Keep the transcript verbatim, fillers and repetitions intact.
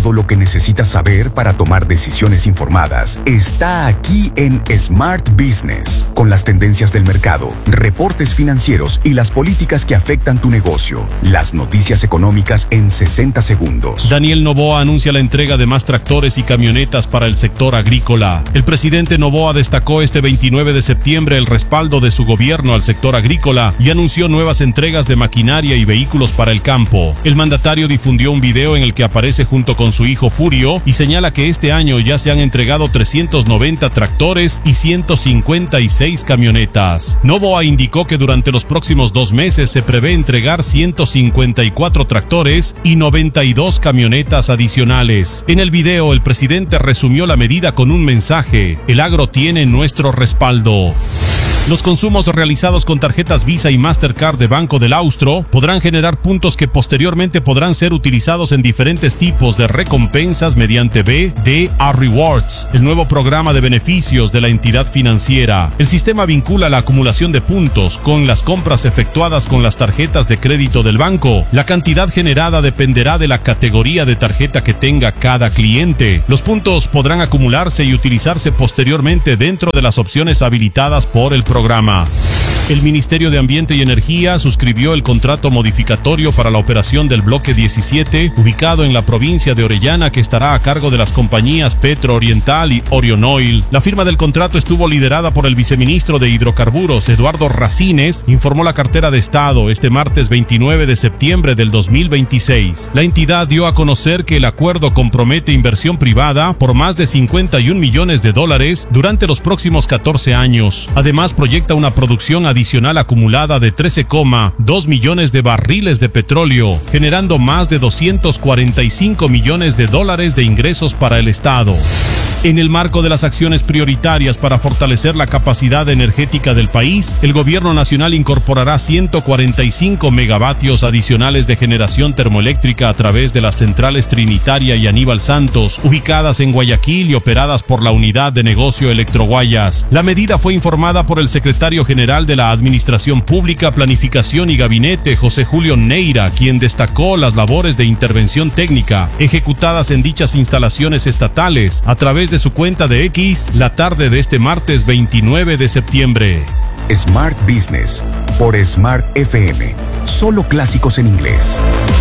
Todo lo que necesitas saber para tomar decisiones informadas está aquí en Smart Business, con las tendencias del mercado, reportes financieros y las políticas que afectan tu negocio. Las noticias económicas en sesenta segundos. Daniel Noboa anuncia la entrega de más tractores y camionetas para el sector agrícola. El presidente Noboa destacó este veintinueve de septiembre el respaldo de su gobierno al sector agrícola y anunció nuevas entregas de maquinaria y vehículos para el campo. El mandatario difundió un video en el que aparece junto con su hijo Furio y señala que este año ya se han entregado trescientos noventa tractores y ciento cincuenta y seis camionetas. Noboa indicó que durante los próximos dos meses se prevé entregar ciento cincuenta y cuatro tractores y noventa y dos camionetas adicionales. En el video, el presidente resumió la medida con un mensaje: el agro tiene nuestro respaldo. Los consumos realizados con tarjetas Visa y Mastercard de Banco del Austro podrán generar puntos que posteriormente podrán ser utilizados en diferentes tipos de recompensas mediante B D A Rewards, el nuevo programa de beneficios de la entidad financiera. El sistema vincula la acumulación de puntos con las compras efectuadas con las tarjetas de crédito del banco. La cantidad generada dependerá de la categoría de tarjeta que tenga cada cliente. Los puntos podrán acumularse y utilizarse posteriormente dentro de las opciones habilitadas por el programa. programa. El Ministerio de Ambiente y Energía suscribió el contrato modificatorio para la operación del bloque diecisiete, ubicado en la provincia de Orellana, que estará a cargo de las compañías Petro Oriental y Orion Oil. La firma del contrato estuvo liderada por el viceministro de Hidrocarburos, Eduardo Racines, informó la cartera de Estado este martes veintinueve de septiembre del dos mil veintiséis. La entidad dio a conocer que el acuerdo compromete inversión privada por más de cincuenta y un millones de dólares durante los próximos catorce años. Además, proyecta una producción adicional acumulada de trece coma dos millones de barriles de petróleo, generando más de doscientos cuarenta y cinco millones de dólares de ingresos para el Estado. En el marco de las acciones prioritarias para fortalecer la capacidad energética del país, el Gobierno Nacional incorporará ciento cuarenta y cinco megavatios adicionales de generación termoeléctrica a través de las centrales Trinitaria y Aníbal Santos, ubicadas en Guayaquil y operadas por la Unidad de Negocio Electroguayas. La medida fue informada por el secretario general de la Administración Pública, Planificación y Gabinete, José Julio Neira, quien destacó las labores de intervención técnica ejecutadas en dichas instalaciones estatales a través de su cuenta de X la tarde de este martes veintinueve de septiembre. Smart Business por Smart F M. Solo clásicos en inglés.